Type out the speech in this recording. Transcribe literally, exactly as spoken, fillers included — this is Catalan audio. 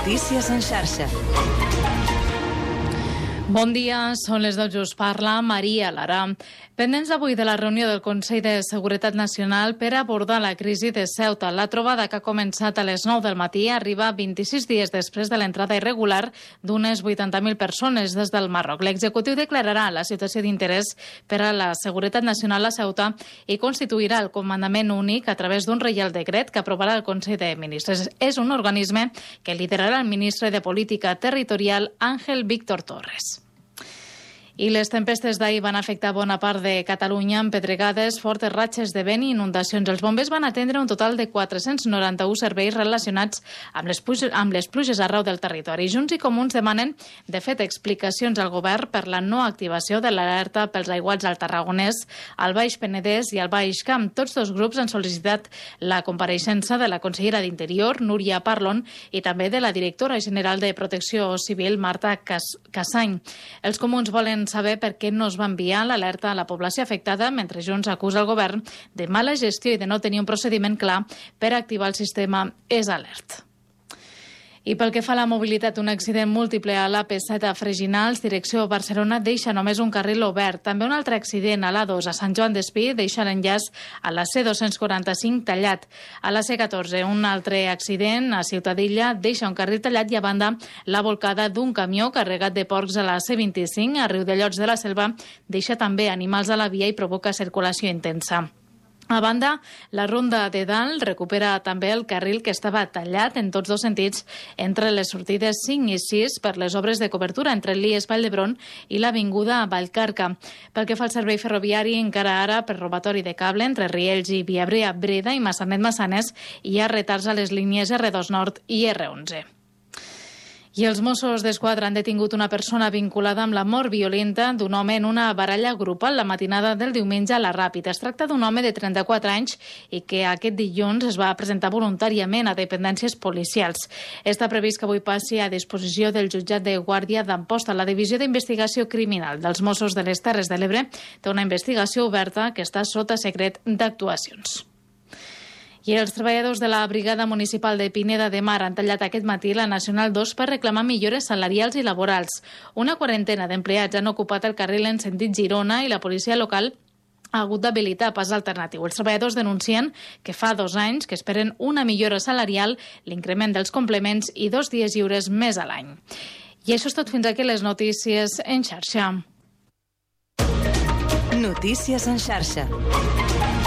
Notícies en xarxa. Bon dia, són les dotze, us parla Maria Lara. Pendents avui de la reunió del Consell de Seguretat Nacional per abordar la crisi de Ceuta. La trobada, que ha començat a les nou del matí, arriba vint-i-sis dies després de l'entrada irregular d'unes vuitanta mil persones des del Marroc. L'executiu declararà la situació d'interès per a la seguretat nacional a Ceuta i constituirà el comandament únic a través d'un reial decret que aprovarà el Consell de Ministres. És un organisme que liderarà el ministre de Política Territorial, Ángel Víctor Torres. I les tempestes d'ahir van afectar bona part de Catalunya amb pedregades, fortes ratxes de vent i inundacions. Els bombers van atendre un total de quatre-cents noranta-u serveis relacionats amb les, pluges, amb les pluges arreu del territori. Junts i Comuns demanen, de fet, explicacions al govern per la no activació de l'alerta pels aiguats al Tarragonès, al Baix Penedès i al Baix Camp. Tots dos grups han sol·licitat la compareixença de la consellera d'Interior, Núria Parlon, i també de la directora general de Protecció Civil, Marta Cas Cassany. Els comuns volen saber per què no es va enviar l'alerta a la població afectada, mentre Junts acusa el govern de mala gestió i de no tenir un procediment clar per activar el sistema És Alert. I pel que fa a la mobilitat, un accident múltiple a l'A P set a Freginals, direcció Barcelona, deixa només un carril obert. També un altre accident a l'A dos a Sant Joan d'Espí deixa l'enllaç a la C dos-cents quaranta-cinc tallat. A la C catorze, un altre accident a Ciutadilla deixa un carril tallat i a banda la volcada d'un camió carregat de porcs a la C vint-i-cinc a Riudellots de la Selva deixa també animals a la via i provoca circulació intensa. A banda, la Ronda de Dalt recupera també el carril que estava tallat en tots dos sentits entre les sortides cinc i sis per les obres de cobertura entre l'I E S Vall d'Hebron i l'Avinguda Vallcarca. Pel que fa al servei ferroviari, encara ara per robatori de cable entre Riells i Viabrea, Breda i Massanet-Massanes hi ha retards a les línies R dos Nord i R onze. I els Mossos d'Esquadra han detingut una persona vinculada amb la mort violenta d'un home en una baralla grupal la matinada del diumenge a la Ràpita. Es tracta d'un home de trenta-quatre anys i que aquest dilluns es va presentar voluntàriament a dependències policials. Està previst que avui passi a disposició del jutjat de Guàrdia d'Amposta. La Divisió d'Investigació Criminal dels Mossos de les Terres de l'Ebre té una investigació oberta que està sota secret d'actuacions. I els treballadors de la Brigada Municipal de Pineda de Mar han tallat aquest matí la Nacional dos per reclamar millores salarials i laborals. Una quarantena d'empleats han ocupat el carril en sentit Girona i la policia local ha hagut d'habilitar pas alternatiu. Els treballadors denuncien que fa dos anys que esperen una millora salarial, l'increment dels complements i dos dies lliures més a l'any. I això és tot fins aquí les notícies en xarxa. Notícies en xarxa.